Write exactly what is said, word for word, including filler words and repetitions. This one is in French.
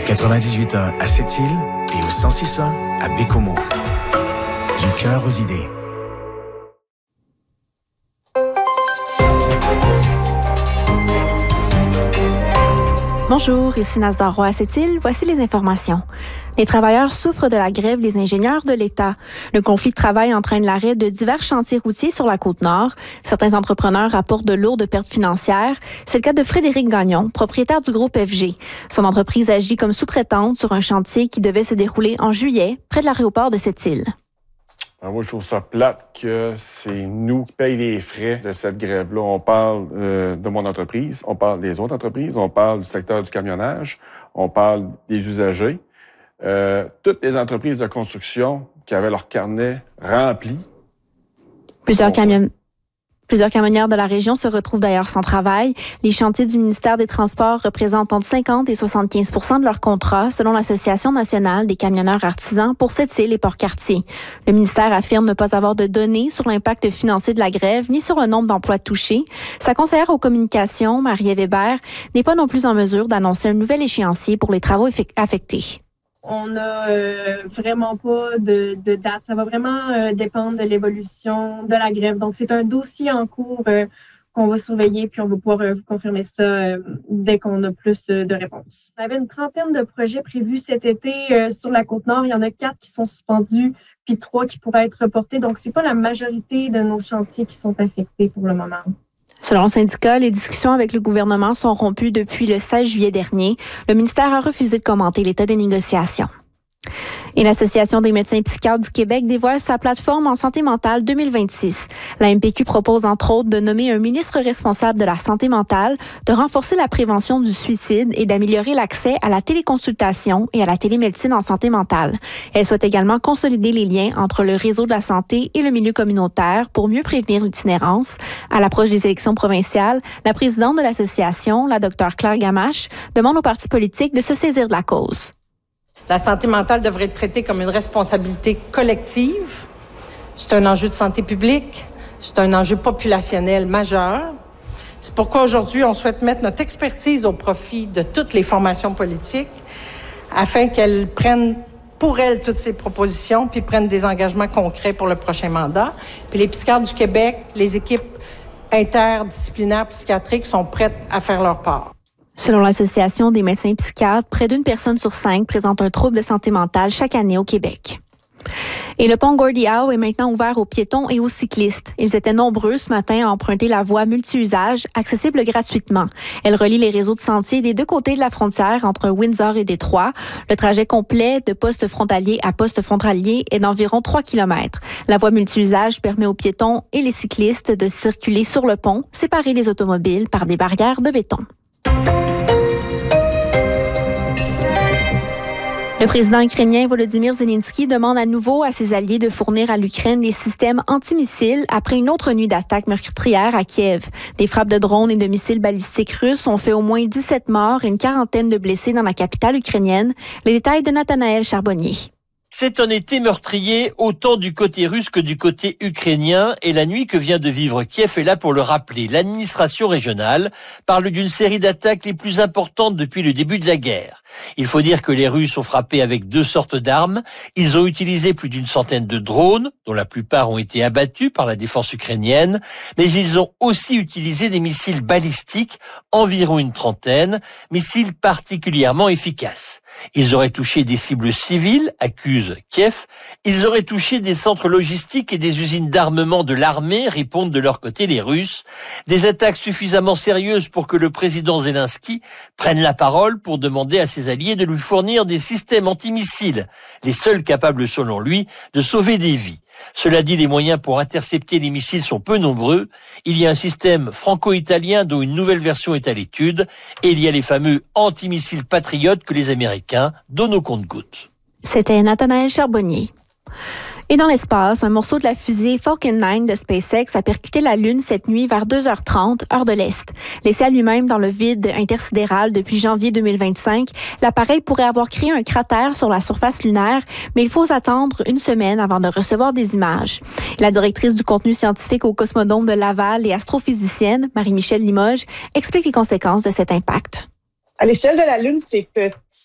quatre-vingt-dix-huit ans à Sept-Îles et au cent six ans à Bécomo. Du cœur aux idées. Bonjour, ici Nazda Roy à Sept-Îles. Voici les informations. Les travailleurs souffrent de la grève des ingénieurs de l'État. Le conflit de travail entraîne l'arrêt de divers chantiers routiers sur la Côte-Nord. Certains entrepreneurs rapportent de lourdes pertes financières. C'est le cas de Frédéric Gagnon, propriétaire du groupe F G. Son entreprise agit comme sous-traitante sur un chantier qui devait se dérouler en juillet, près de l'aéroport de Sept-Îles. Alors moi, je trouve ça plate que c'est nous qui payons les frais de cette grève-là. On parle euh, de mon entreprise, on parle des autres entreprises, on parle du secteur du camionnage, on parle des usagers. Euh, toutes les entreprises de construction qui avaient leur carnet rempli. Plusieurs camions... Plusieurs camionneurs de la région se retrouvent d'ailleurs sans travail. Les chantiers du ministère des Transports représentent entre cinquante et soixante-quinze pour cent de leur contrat, selon l'Association nationale des camionneurs artisans pour Sept-Îles et Port-Cartier. Le ministère affirme ne pas avoir de données sur l'impact financier de la grève ni sur le nombre d'emplois touchés. Sa conseillère aux communications, Marie-Ève Hébert, n'est pas non plus en mesure d'annoncer un nouvel échéancier pour les travaux affectés. On n'a euh, vraiment pas de, de date. Ça va vraiment euh, dépendre de l'évolution de la grève. Donc, c'est un dossier en cours euh, qu'on va surveiller, puis on va pouvoir euh, confirmer ça euh, dès qu'on a plus euh, de réponses. On avait une trentaine de projets prévus cet été euh, sur la Côte-Nord. Il y en a quatre qui sont suspendus, puis trois qui pourraient être reportés. Donc, c'est pas la majorité de nos chantiers qui sont affectés pour le moment. Selon le syndicat, les discussions avec le gouvernement sont rompues depuis le seize juillet dernier. Le ministère a refusé de commenter l'état des négociations. Et l'Association des médecins psychiatres du Québec dévoile sa plateforme en santé mentale deux mille vingt-six. La M P Q propose entre autres de nommer un ministre responsable de la santé mentale, de renforcer la prévention du suicide et d'améliorer l'accès à la téléconsultation et à la télémédecine en santé mentale. Elle souhaite également consolider les liens entre le réseau de la santé et le milieu communautaire pour mieux prévenir l'itinérance. À l'approche des élections provinciales, la présidente de l'association, la Dr Claire Gamache, demande aux partis politiques de se saisir de la cause. La santé mentale devrait être traitée comme une responsabilité collective. C'est un enjeu de santé publique, c'est un enjeu populationnel majeur. C'est pourquoi aujourd'hui, on souhaite mettre notre expertise au profit de toutes les formations politiques afin qu'elles prennent pour elles toutes ces propositions puis prennent des engagements concrets pour le prochain mandat. Puis les psychiatres du Québec, les équipes interdisciplinaires psychiatriques sont prêtes à faire leur part. Selon l'Association des médecins psychiatres, près d'une personne sur cinq présente un trouble de santé mentale chaque année au Québec. Et le pont Gordie Howe est maintenant ouvert aux piétons et aux cyclistes. Ils étaient nombreux ce matin à emprunter la voie multi-usage, accessible gratuitement. Elle relie les réseaux de sentiers des deux côtés de la frontière entre Windsor et Détroit. Le trajet complet de poste frontalier à poste frontalier est d'environ trois kilomètres. La voie multi-usage permet aux piétons et les cyclistes de circuler sur le pont, séparer les automobiles par des barrières de béton. Le président ukrainien Volodymyr Zelensky demande à nouveau à ses alliés de fournir à l'Ukraine des systèmes antimissiles après une autre nuit d'attaque meurtrière à Kiev. Des frappes de drones et de missiles balistiques russes ont fait au moins dix-sept morts et une quarantaine de blessés dans la capitale ukrainienne. Les détails de Nathanaël Charbonnier. C'est un été meurtrier autant du côté russe que du côté ukrainien et la nuit que vient de vivre Kiev est là pour le rappeler. L'administration régionale parle d'une série d'attaques les plus importantes depuis le début de la guerre. Il faut dire que les Russes ont frappé avec deux sortes d'armes. Ils ont utilisé plus d'une centaine de drones, dont la plupart ont été abattus par la défense ukrainienne, mais ils ont aussi utilisé des missiles balistiques, environ une trentaine, missiles particulièrement efficaces. Ils auraient touché des cibles civiles, accuse Kiev. Ils auraient touché des centres logistiques et des usines d'armement de l'armée, répondent de leur côté les Russes. Des attaques suffisamment sérieuses pour que le président Zelensky prenne la parole pour demander à ses alliés de lui fournir des systèmes antimissiles, les seuls capables selon lui de sauver des vies. Cela dit, les moyens pour intercepter les missiles sont peu nombreux. Il y a un système franco-italien dont une nouvelle version est à l'étude. Et il y a les fameux antimissiles patriotes que les Américains donnent au compte-gouttes. C'était Nathanaël Charbonnier. Et dans l'espace, un morceau de la fusée Falcon neuf de SpaceX a percuté la Lune cette nuit vers deux heures trente, heure de l'Est. Laissé à lui-même dans le vide intersidéral depuis janvier deux mille vingt-cinq, l'appareil pourrait avoir créé un cratère sur la surface lunaire, mais il faut attendre une semaine avant de recevoir des images. La directrice du contenu scientifique au Cosmodome de Laval et astrophysicienne, Marie-Michèle Limoges, explique les conséquences de cet impact. À l'échelle de la Lune, c'est petit.